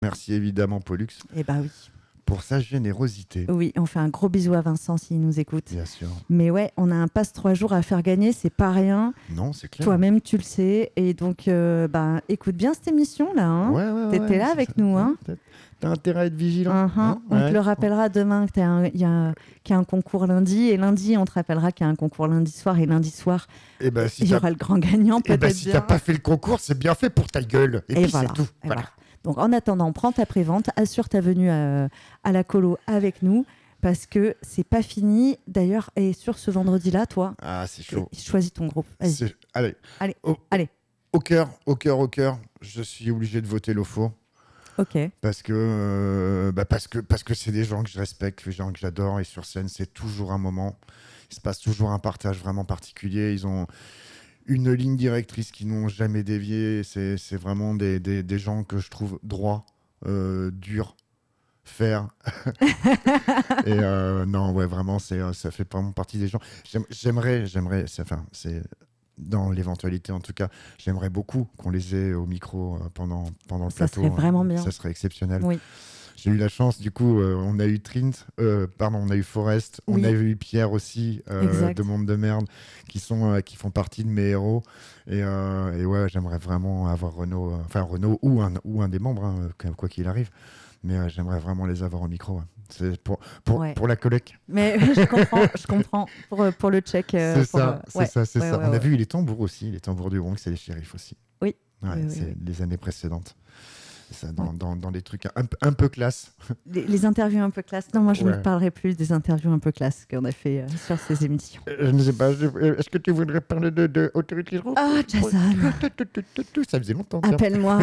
Merci évidemment, Pollux, Eh ben oui. pour sa générosité. Oui, on fait un gros bisou à Vincent s'il nous écoute. Bien sûr. Mais ouais, on a un passe 3 jours à faire gagner, c'est pas rien. Non, c'est clair. Toi-même, tu le sais. Et donc, écoute bien cette émission-là. Hein. T'étais là avec nous. Hein. T'as intérêt à être vigilant. On te le rappellera demain qu'il y a un concours lundi. Et lundi, on te rappellera qu'il y a un concours lundi soir. Et lundi soir, il y aura le grand gagnant, peut-être si bien. t'as pas fait le concours, c'est bien fait pour ta gueule. Et puis voilà. c'est tout. Et Voilà. Donc, en attendant, prends ta prévente. Assure ta venue à la colo avec nous. Parce que c'est pas fini. D'ailleurs, et sur ce vendredi-là, toi, c'est chaud. Choisis ton groupe. Vas-y. Allez. Allez. Au cœur, je suis obligé de voter Lofour. Ok. Parce que c'est des gens que je respecte, des gens que j'adore. Et sur scène, c'est toujours un moment. Il se passe toujours un partage vraiment particulier. Ils ont une ligne directrice qui n'ont jamais dévié. C'est vraiment des gens que je trouve droits, durs. Faire et non ouais vraiment ça fait vraiment partie des gens. J'aimerais c'est dans l'éventualité en tout cas, j'aimerais beaucoup qu'on les ait au micro pendant le plateau. Ça serait vraiment bien. Ça serait exceptionnel. Oui. J'ai eu la chance, du coup, on a eu Trint, on a eu Forest, on a eu Pierre aussi, de Monde de Merde, qui font partie de mes héros. Et ouais, j'aimerais vraiment avoir Renaud ou un des membres, hein, quoi qu'il arrive. Mais j'aimerais vraiment les avoir au micro. Ouais. C'est pour la collecte. Mais je comprends. Pour le check. C'est ça. Ouais, on a vu les tambours aussi, les tambours du Bronx et les shérifs aussi. Oui. C'est les années précédentes. Ça, dans des trucs un peu classe. Les interviews un peu classe. Non, moi, je ne parlerai plus des interviews un peu classe qu'on a fait sur ces émissions. Je ne sais pas. Est-ce que tu voudrais parler de Authority Group? Ah, Jason. Ça faisait longtemps. Appelle-moi.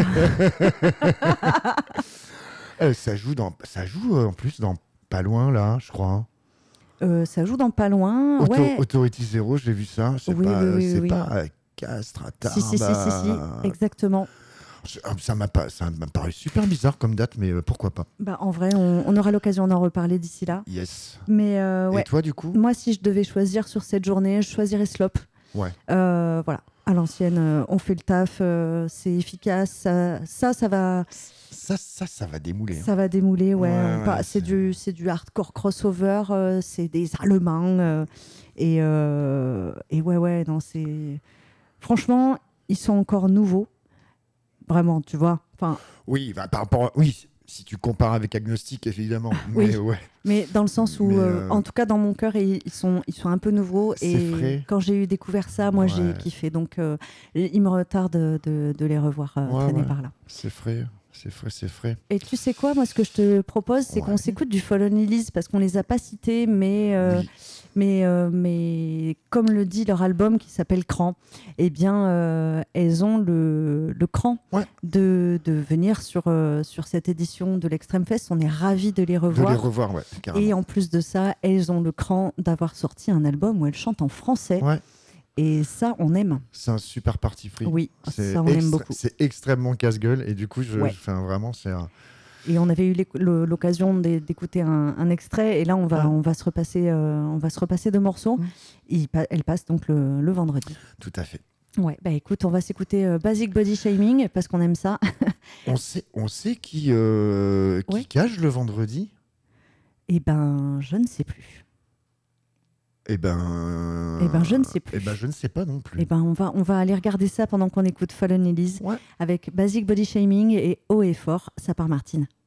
Ça joue en plus dans Pas Loin, là, je crois. Ça joue dans Pas Loin. Authority Zero, j'ai vu ça. C'est pas Castrata. Si, exactement. Ça m'a paru super bizarre comme date, mais pourquoi pas. En vrai, on aura l'occasion d'en reparler d'ici là. Yes. Mais Et toi, du coup? Moi, si je devais choisir sur cette journée, je choisirais Slop. Ouais. Voilà. À l'ancienne, on fait le taf, c'est efficace. Ça va. Ça va démouler. Ça va démouler, ouais. C'est du hardcore crossover, c'est des Allemands. Et ouais, non, c'est. Franchement, ils sont encore nouveaux. Vraiment, tu vois. Oui, par rapport si tu compares avec Agnostic, évidemment. Oui, mais dans le sens où, en tout cas, dans mon cœur, ils sont un peu nouveaux. Et frais. Quand j'ai découvert ça, moi, j'ai kiffé. Donc, il me retarde de les revoir traîner par là. C'est frais. C'est frais. Et tu sais quoi, moi, ce que je te propose, c'est qu'on s'écoute du Fallen Lilies parce qu'on les a pas cités, mais comme le dit leur album qui s'appelle Cran, eh bien, elles ont le cran de venir sur cette édition de l'Extrême Fest. On est ravis de les revoir. Ouais, carrément. Et en plus de ça, elles ont le cran d'avoir sorti un album où elles chantent en français. Ouais. Et ça, on aime. C'est un super parti pris. Oui, ça, on aime beaucoup. C'est extrêmement casse-gueule. Et du coup, vraiment, c'est... Et on avait eu l'occasion d'écouter un extrait. Et là, on va se repasser 2 morceaux. Elle passe donc le vendredi. Tout à fait. Ouais, écoute, on va s'écouter Basic Body Shaming parce qu'on aime ça. On sait qui cage le vendredi? Eh ben, je ne sais plus. Eh ben, je ne sais plus. Je ne sais pas non plus. On va aller regarder ça pendant qu'on écoute Fallen Lilies avec Basic Body Shaming et Haut et Fort. Ça part Martine.